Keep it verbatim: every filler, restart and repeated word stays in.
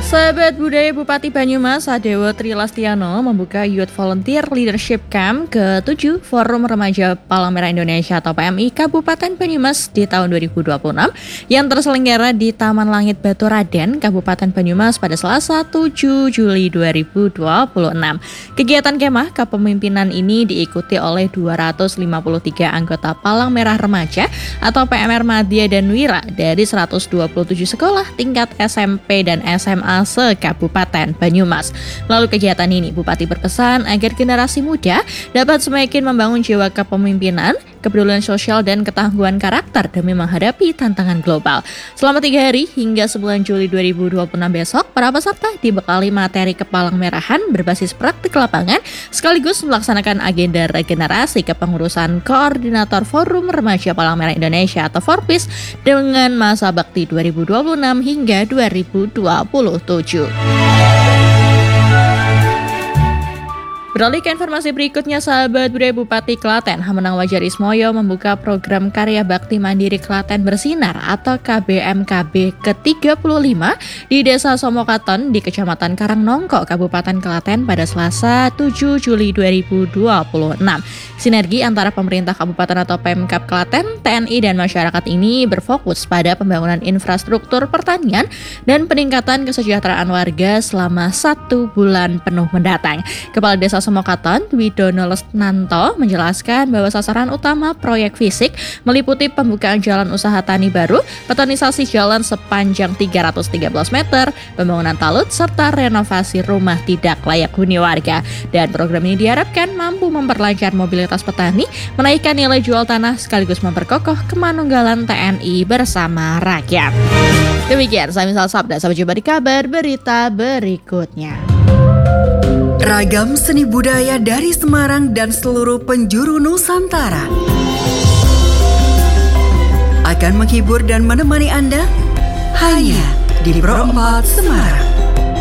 Sahabat budaya Bupati Banyumas Sadewo Trilastiano membuka Youth Volunteer Leadership Camp ke tujuh Forum Remaja Palang Merah Indonesia atau P M I Kabupaten Banyumas di tahun dua ribu dua puluh enam yang terselenggara di Taman Langit Baturaden, Kabupaten Banyumas pada Selasa tujuh Juli dua ribu dua puluh enam. Kegiatan kemah kepemimpinan ini diikuti oleh dua ratus lima puluh tiga anggota Palang Merah Remaja atau P M R Madya dan Wira dari seratus dua puluh tujuh sekolah tingkat S M P dan S M A se-Kabupaten Banyumas. Lalu kegiatan ini Bupati berpesan agar generasi muda dapat semakin membangun jiwa kepemimpinan, kepedulian sosial dan ketangguhan karakter demi menghadapi tantangan global. Selama tiga hari hingga sebulan Juli dua ribu dua puluh enam besok, para peserta dibekali materi kepalang merahan berbasis praktik lapangan sekaligus melaksanakan agenda regenerasi kepengurusan Koordinator Forum Remaja Palang Merah Indonesia atau Forpis dengan masa bakti dua ribu dua puluh enam hingga dua ribu dua puluh tujuh. Beralih ke informasi berikutnya, sahabat budaya Bupati Klaten Hamenang Wajar Ismoyo membuka program Karya Bakti Mandiri Klaten Bersinar atau K B M K B ke tiga puluh lima di Desa Somokaton di Kecamatan Karangnongko, Kabupaten Klaten pada Selasa tujuh Juli dua ribu dua puluh enam. Sinergi antara pemerintah kabupaten atau Pemkab Klaten, T N I dan masyarakat ini berfokus pada pembangunan infrastruktur pertanian dan peningkatan kesejahteraan warga selama satu bulan penuh mendatang. Kepala Desa Somokaton, Widono Lesnanto menjelaskan bahwa sasaran utama proyek fisik meliputi pembukaan jalan usaha tani baru, betonisasi jalan sepanjang tiga ratus tiga belas meter, pembangunan talut, serta renovasi rumah tidak layak huni warga. Dan program ini diharapkan mampu memperlancar mobilitas petani, menaikkan nilai jual tanah, sekaligus memperkokoh kemanunggalan T N I bersama rakyat. Demikian saya Misal Sabda, sampai jumpa di kabar berita berikutnya. Ragam seni budaya dari Semarang dan seluruh penjuru Nusantara akan menghibur dan menemani Anda hanya di Pro empat Semarang.